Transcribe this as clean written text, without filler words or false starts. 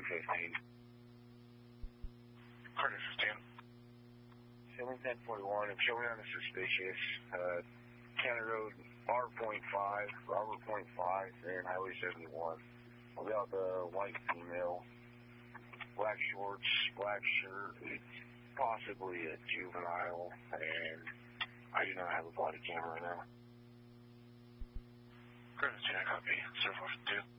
1015. Carter 15. Showing 1041. I'm showing on a suspicious County Road R.5, Robert.5, and Highway 71. About the white female, black shorts, black shirt, possibly a juvenile, and I do not have a body camera now. Carter 10, copy. 042.